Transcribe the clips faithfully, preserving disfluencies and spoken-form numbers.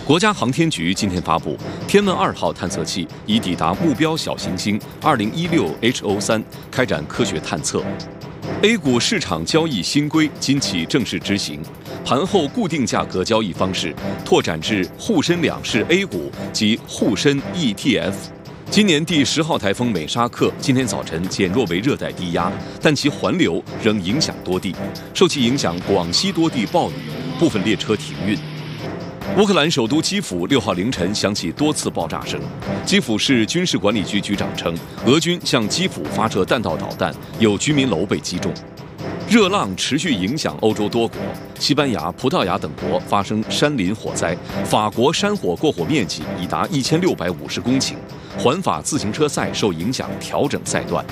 国家航天局今天发布，天问二号探测器已抵达目标小行星二零一六 H O 三，开展科学探测。A 股市场交易新规今起正式执行，盘后固定价格交易方式拓展至沪深两市 A 股及沪深 E T F。今年第十号台风美沙克今天早晨减弱为热带低压，但其环流仍影响多地，受其影响，广西多地暴雨，部分列车停运。乌克兰首都基辅六号凌晨响起多次爆炸声。基辅市军事管理局局长称，俄军向基辅发射弹道导弹，有居民楼被击中。热浪持续影响欧洲多国，西班牙、葡萄牙等国发生山林火灾，法国山火过火面积已达一千六百五十公顷。环法自行车赛受影响，调整赛段。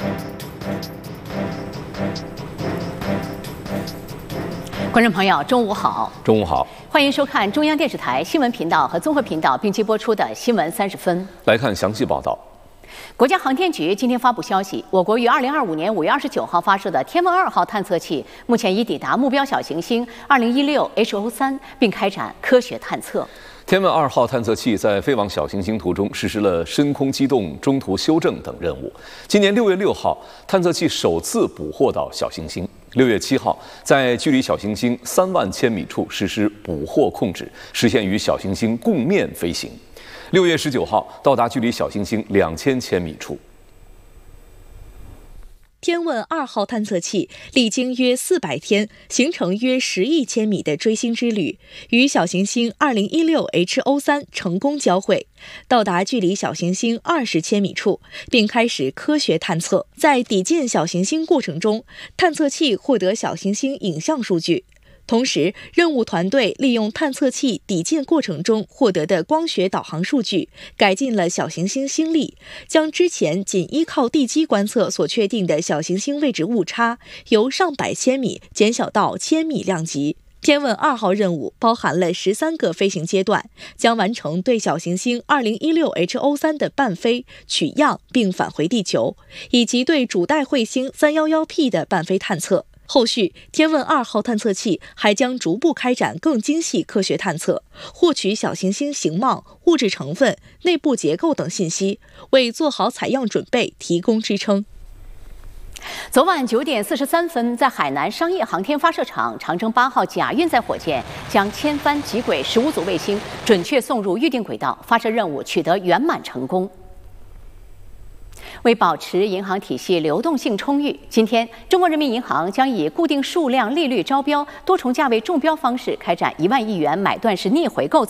观众朋友，中午好！ 中午好， 欢迎收看中央电视台新闻频道和综合频道并机播出的《新闻三十分》。 来看详细报道。 国家航天局今天发布消息，我国于二零二五年五月二十九号发射的天问二号探测器，目前已抵达目标小行星二零一六 H O 三，并开展科学探测。 天问二号探测器在飞往小行星途中实施了深空机动、中途修正等任务。今年六月六号，探测器首次捕获到小行星。六月七号，在距离小行星三万千米处实施捕获控制，实现与小行星共面飞行。六月十九号，到达距离小行星两千千米处。 天问二号探测器历经约四百天，行程约十亿千米的追星之旅，与小行星二零一六 H O 三成功交会，到达距离小行星二十千米处，并开始科学探测。在抵近小行星过程中，探测器获得小行星影像数据。同时，任务团队利用探测器抵近过程中获得的光学导航数据，改进了小行星星力，将之前仅依靠地基观测所确定的小行星位置误差由上百千米减小到千米量级。天问二号任务包含了十三个飞行阶段，将完成对小行星二零一六 H O 三的伴飞、取样并返回地球，以及对主带彗星三一一 P 的伴飞探测。后续，天问二号探测器还将逐步开展更精细科学探测，获取小行星形貌、物质成分、内部结构等信息，为做好采样准备提供支撑。 昨晚九点四十三分，在海南商业航天发射场，长征八号甲运载火箭将千帆极轨十五组卫星准确送入预定轨道，发射任务取得圆满成功。为保持银行体系流动性充裕，今天中国人民银行将以固定数量利率招标、多重价位中标方式开展一万亿元买断式逆回购